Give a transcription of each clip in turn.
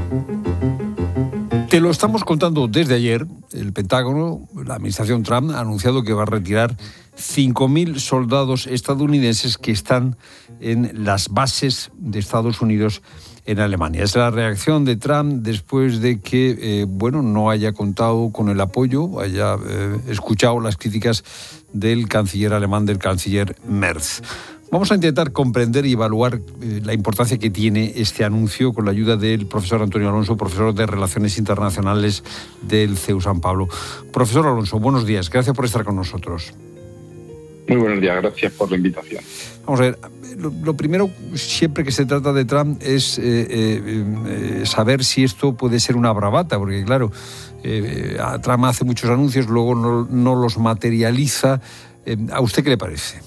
Te lo estamos contando desde ayer. El Pentágono, la administración Trump, ha anunciado que va a retirar 5.000 soldados estadounidenses que están en las bases de Estados Unidos en Alemania. Es la reacción de Trump después de que no haya contado con el apoyo, haya escuchado las críticas del canciller alemán, del canciller Merz. Vamos a intentar comprender y evaluar la importancia que tiene este anuncio con la ayuda del profesor Antonio Alonso, profesor de Relaciones Internacionales del CEU San Pablo. Profesor Alonso, buenos días. Gracias por estar con nosotros. Muy buenos días. Gracias por la invitación. Vamos a ver, lo primero, siempre que se trata de Trump, es saber si esto puede ser una bravata, porque claro, Trump hace muchos anuncios, luego no los materializa. ¿A usted qué le parece?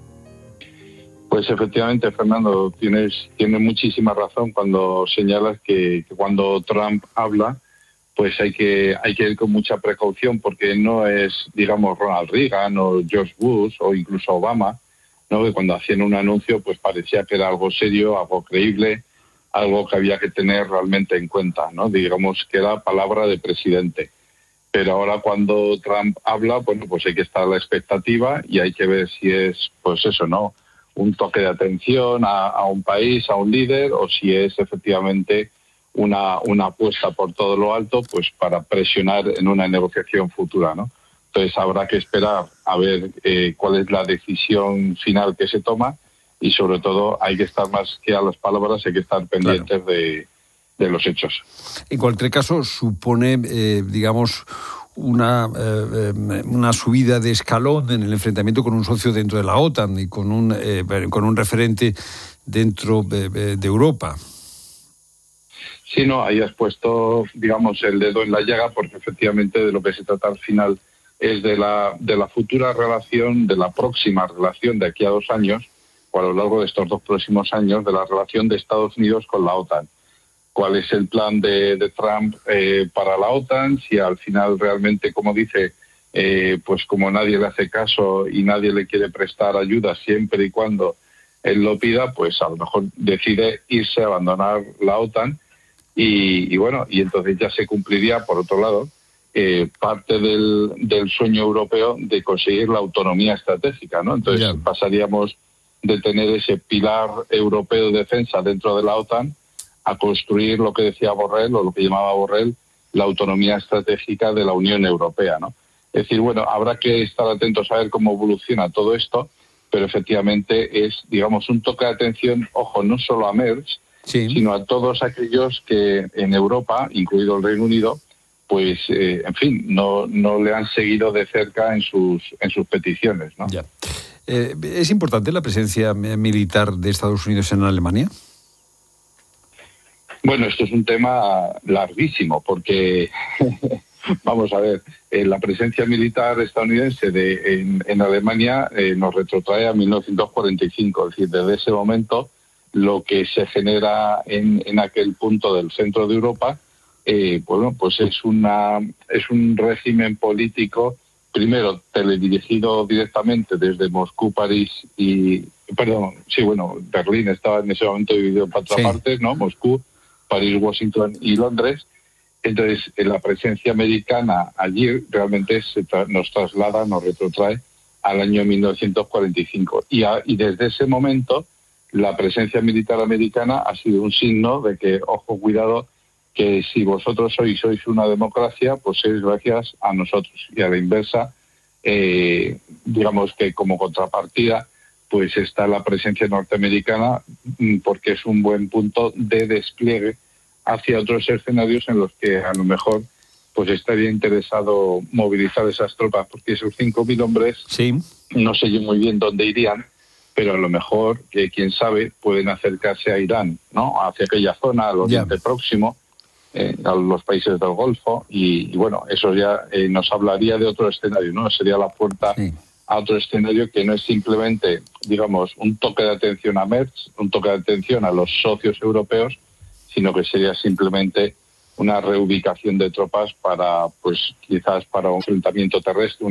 Pues efectivamente, Fernando, tienes muchísima razón cuando señalas que cuando Trump habla, pues hay que ir con mucha precaución, porque no es, digamos, Ronald Reagan o George Bush o incluso Obama, ¿no? Que cuando hacían un anuncio pues parecía que era algo serio, algo creíble, algo que había que tener realmente en cuenta, ¿no? Digamos que era palabra de presidente. Pero ahora cuando Trump habla, bueno, pues hay que estar a la expectativa y hay que ver si es, pues eso, ¿no?, un toque de atención a un país, a un líder, o si es efectivamente una apuesta por todo lo alto, pues para presionar en una negociación futura, ¿no? Entonces habrá que esperar a ver cuál es la decisión final que se toma, y sobre todo hay que estar más que a las palabras, hay que estar pendientes, claro, de los hechos. En cualquier caso, supone, digamos, una subida de escalón en el enfrentamiento con un socio dentro de la OTAN y con un referente dentro de Europa. Sí, no, ahí has puesto, digamos, el dedo en la llaga, porque efectivamente de lo que se trata al final es de la futura relación, de la próxima relación de aquí a 2 años, o a lo largo de estos 2 próximos años, de la relación de Estados Unidos con la OTAN. ¿Cuál es el plan de Trump para la OTAN? Si al final realmente, como dice, pues como nadie le hace caso y nadie le quiere prestar ayuda siempre y cuando él lo pida, pues a lo mejor decide irse a abandonar la OTAN y entonces ya se cumpliría, por otro lado, parte del sueño europeo de conseguir la autonomía estratégica, ¿no? Entonces pasaríamos de tener ese pilar europeo de defensa dentro de la OTAN a construir lo que decía Borrell, o lo que llamaba Borrell, la autonomía estratégica de la Unión Europea, ¿no? Es decir, bueno, habrá que estar atentos a ver cómo evoluciona todo esto, pero efectivamente es, digamos, un toque de atención, ojo, no solo a Merz, sino a todos aquellos que en Europa, incluido el Reino Unido, pues, en fin, no le han seguido de cerca en sus peticiones, ¿no? Ya. ¿Es importante la presencia militar de Estados Unidos en Alemania? Bueno, esto es un tema larguísimo, porque vamos a ver, la presencia militar estadounidense en Alemania nos retrotrae a 1945, es decir, desde ese momento lo que se genera en aquel punto del centro de Europa, pues es un régimen político, primero teledirigido directamente desde Moscú, París Berlín estaba en ese momento dividido en 4 partes, ¿no? Moscú, París, Washington y Londres. Entonces, la presencia americana allí realmente nos traslada, nos retrotrae al año 1945. Y desde ese momento, la presencia militar americana ha sido un signo de que, ojo, cuidado, que si vosotros sois una democracia, pues es gracias a nosotros. Y a la inversa, digamos que como contrapartida, pues está la presencia norteamericana, porque es un buen punto de despliegue hacia otros escenarios en los que a lo mejor pues estaría interesado movilizar esas tropas, porque esos 5.000 hombres, no sé yo muy bien dónde irían, pero a lo mejor, quién sabe, pueden acercarse a Irán, ¿no?, hacia aquella zona, al Oriente Próximo, a los países del Golfo, y bueno, eso ya nos hablaría de otro escenario, ¿no? Sería la puerta a otro escenario que no es simplemente, digamos, un toque de atención a Merz, un toque de atención a los socios europeos, sino que sería simplemente una reubicación de tropas para, pues quizás para un enfrentamiento terrestre,